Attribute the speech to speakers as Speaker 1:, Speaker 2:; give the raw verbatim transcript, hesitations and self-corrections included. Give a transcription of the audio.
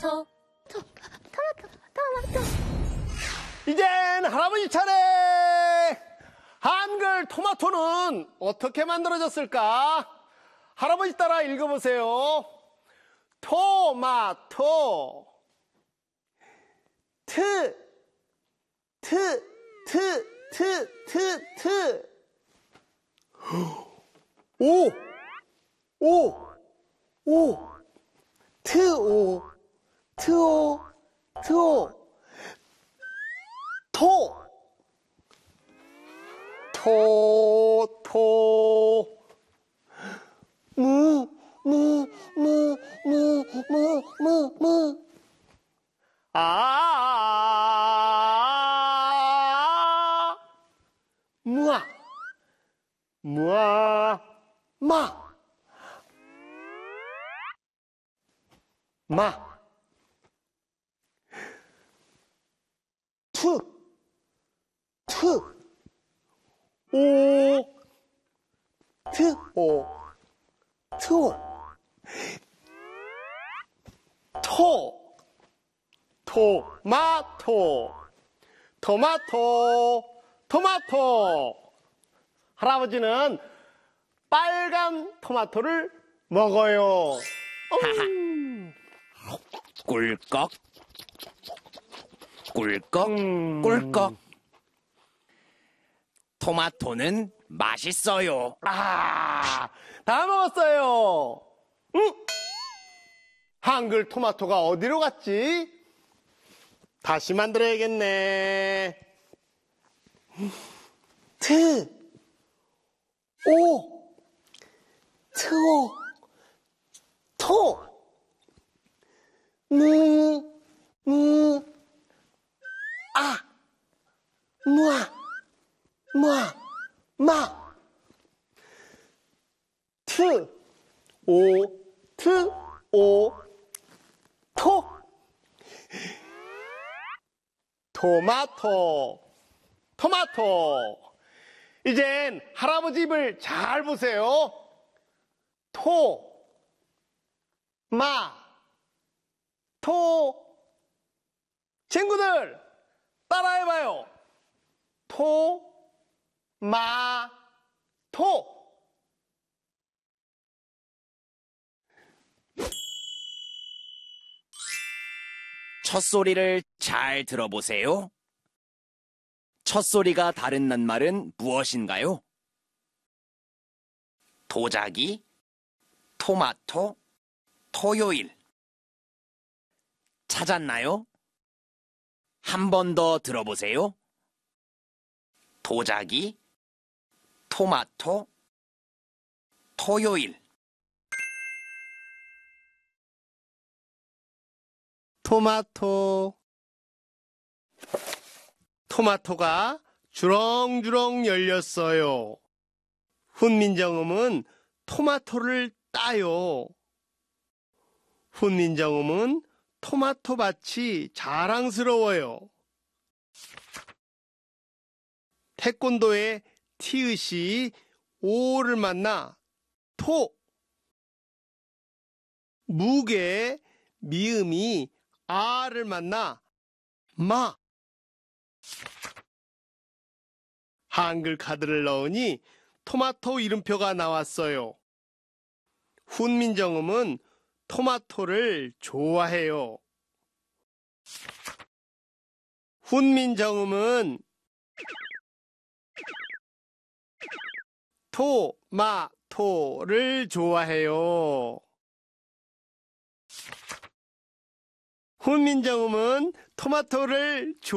Speaker 1: 토, 토, 토마토, 토마토.
Speaker 2: 이젠 할아버지 차례! 한글 토마토는 어떻게 만들어졌을까? 할아버지 따라 읽어보세요. 토마토. 트, 트, 트, 트, 트, 트. 오, 오, 오. 트오, 트오, 트오. 토, 토, 토. 무, 무, 무, 무, 무, 무, 무. 아, 무아, 무아, 마, 마. 투, 투. 오, 트, 오, 트오. 토, 토마토, 토마토, 토마토. 할아버지는 빨간 토마토를 먹어요. 음.
Speaker 3: 꿀꺽, 꿀꺽,
Speaker 2: 음.
Speaker 3: 꿀꺽. 토마토는 맛있어요.
Speaker 2: 아, 다 먹었어요. 응? 한글 토마토가 어디로 갔지? 다시 만들어야겠네. 트, 오, 트오, 토, 무, 무, 아, 무아, 무아, 마. 트, 오, 트, 오, 토. 토마토, 토마토. 이젠 할아버지 입을 잘 보세요. 토, 마, 토. 친구들, 따라해봐요. 토, 마, 토.
Speaker 3: 첫소리를 잘 들어보세요. 첫소리가 다른 낱말은 무엇인가요? 도자기, 토마토, 토요일. 찾았나요? 한 번 더 들어보세요. 도자기, 토마토, 토요일.
Speaker 2: 토마토. 토마토가 주렁주렁 열렸어요. 훈민정음은 토마토를 따요. 훈민정음은 토마토밭이 자랑스러워요. 태권도의 티읕이 오를 만나 토. 무게의 미음이 아를 만나 마. 한글 카드를 넣으니 토마토 이름표가 나왔어요. 훈민정음은 토마토를 좋아해요. 훈민정음은 토마토를 좋아해요. 훈민정음은 토마토를 좋아해요.